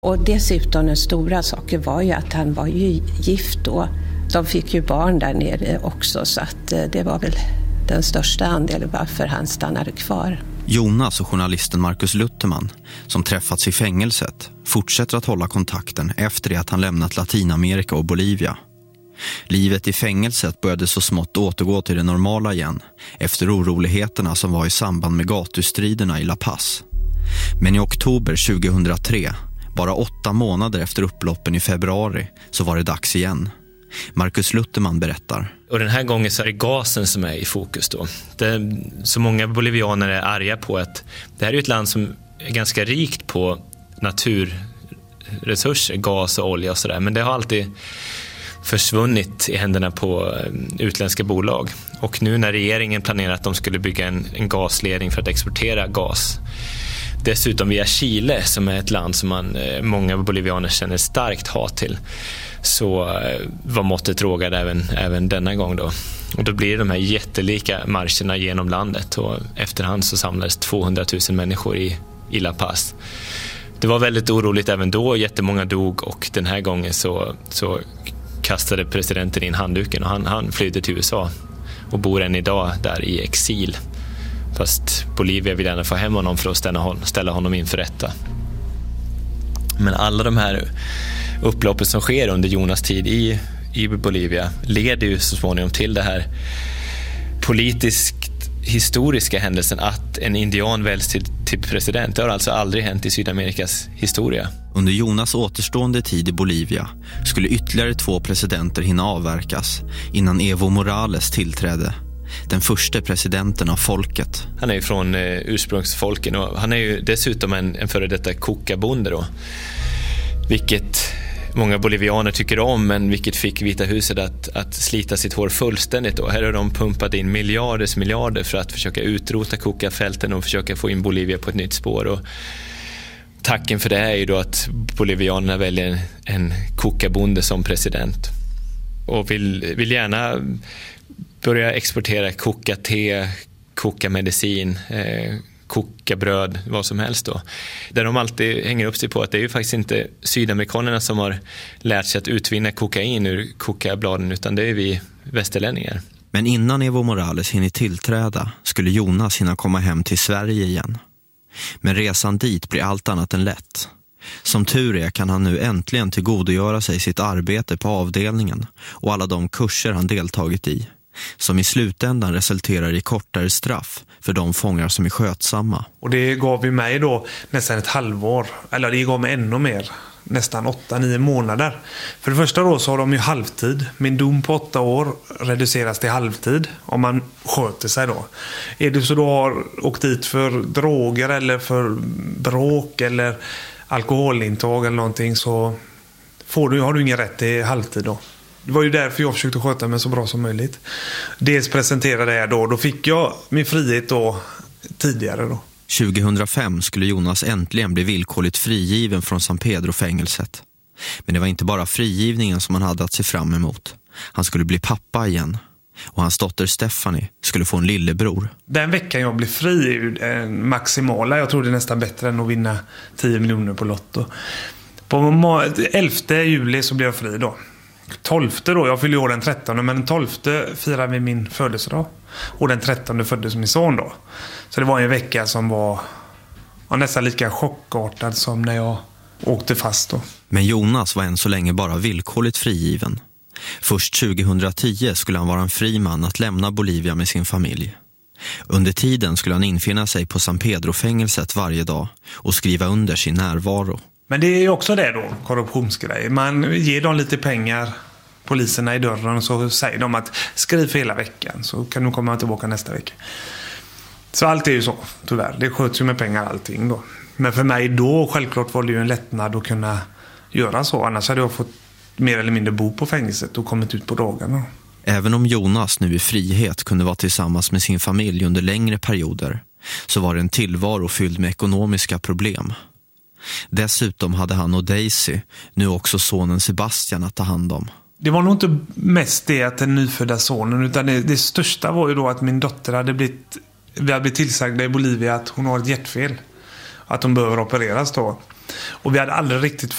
Och dessutom den stora saken var ju att han var ju gift då. De fick ju barn där nere också, så att det var väl den största andelen varför han stannade kvar. Jonas och journalisten Marcus Lutherman, som träffats i fängelset, fortsätter att hålla kontakten efter det att han lämnat Latinamerika och Bolivia. Livet i fängelset började så smått återgå till det normala igen efter oroligheterna som var i samband med gatustriderna i La Paz. Men i oktober 2003, bara 8 månader efter upploppen i februari, så var det dags igen. Marcus Lutherman berättar. Och den här gången så är det gasen som är i fokus då. Så många bolivianer är arga på att det här är ett land som är ganska rikt på naturresurser, gas och olja och sådär. Men det har alltid försvunnit i händerna på utländska bolag. Och nu när regeringen planerar att de skulle bygga en gasledning för att exportera gas, dessutom via Chile som är ett land som många bolivianer känner starkt hat till, så var måttet rågad även denna gång då. Och då blir det de här jättelika marscherna genom landet, och efterhand så samlades 200 000 människor i La Paz. Det var väldigt oroligt även då, jättemånga dog, och den här gången så kastade presidenten in handduken och han flydde till USA och bor än idag där i exil. Fast Bolivia vill gärna få hem honom för att ställa honom inför rätta. Men alla de här upploppen som sker under Jonas tid i Bolivia leder ju så småningom till det här politiskt historiska händelsen att en indian väljs till president. Det har alltså aldrig hänt i Sydamerikas historia. Under Jonas återstående tid i Bolivia skulle ytterligare 2 presidenter hinna avverkas innan Evo Morales tillträdde. Den första presidenten av folket. Han är ju från ursprungsfolken, och han är ju dessutom en före detta kokabonde då. Vilket många bolivianer tycker om, men vilket fick Vita huset att slita sitt hår fullständigt då. Här har de pumpat in miljarder för att försöka utrota kokafälten och försöka få in Bolivia på ett nytt spår. Och tacken för det är ju då att bolivianerna väljer en kokabonde som president. Och vill gärna börja exportera koka te, koka medicin, koka bröd, vad som helst då. Där de alltid hänger upp sig på att det är ju faktiskt inte sydamerikanerna som har lärt sig att utvinna kokain ur kokabladen, utan det är vi västerlänningar. Men innan Evo Morales hinner tillträda skulle Jonas hinna komma hem till Sverige igen. Men resan dit blir allt annat än lätt. Som tur är kan han nu äntligen tillgodogöra sig sitt arbete på avdelningen och alla de kurser han deltagit i, som i slutändan resulterar i kortare straff för de fångar som är skötsamma. Och det gav ju mig då nästan ett halvår, eller det gav mig ännu mer, nästan 8-9 månader. För det första då så har de ju halvtid. Min dom på 8 år reduceras till halvtid om man sköter sig då. Är du så då har åkt dit för droger eller för bråk eller alkoholintag eller någonting, så har du ingen rätt till halvtid då. Det var ju därför jag försökte sköta mig så bra som möjligt. Dels presenterade jag då fick jag min frihet då tidigare då. 2005 skulle Jonas äntligen bli villkorligt frigiven från San Pedro-fängelset. Men det var inte bara frigivningen som han hade att se fram emot. Han skulle bli pappa igen. Och hans dotter Stephanie skulle få en lillebror. Den veckan jag blev fri är maximala. Jag tror det är nästan bättre än att vinna 10 miljoner på Lotto. På 11 juli så blev jag fri då. 12 då, jag fyllde år den 13, men den 12 firar vi min födelsedag. Och den 13 föddes min son då. Så det var en vecka som var nästan lika chockartad som när jag åkte fast då. Men Jonas var än så länge bara villkorligt frigiven. Först 2010 skulle han vara en fri man att lämna Bolivia med sin familj. Under tiden skulle han infinna sig på San Pedro-fängelset varje dag och skriva under sin närvaro. Men det är ju också det då, korruptionsgrej. Man ger dem lite pengar, poliserna i dörren, och så säger de att skriv för hela veckan så kan du komma tillbaka nästa vecka. Så allt är ju så, tyvärr. Det sköts ju med pengar allting då. Men för mig då, självklart var det ju en lättnad att kunna göra så. Annars hade jag fått mer eller mindre bo på fängelset och kommit ut på dagarna. Även om Jonas nu i frihet kunde vara tillsammans med sin familj under längre perioder, så var det en tillvaro fylld med ekonomiska problem. Dessutom hade han och Daisy nu också sonen Sebastian att ta hand om. Det var nog inte mest det att den nyfödda sonen, utan det största var ju då att min dotter hade blivit tillsagda i Bolivia att hon har ett hjärtfel. Att hon behöver opereras då. Och vi hade aldrig riktigt